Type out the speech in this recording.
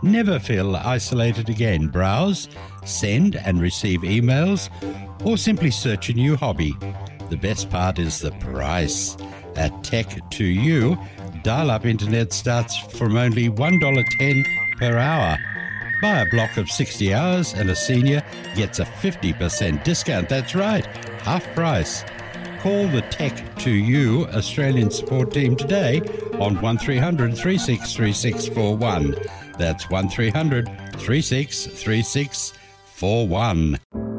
Never feel isolated again. Browse, send and receive emails, or simply search a new hobby. The best part is the price. At Tech2U, dial-up internet starts from only $1.10 per hour. Buy a block of 60 hours and a senior gets a 50% discount. That's right, half price. Call the Tech2U Australian support team today on 1300 363641. That's 1300 363641.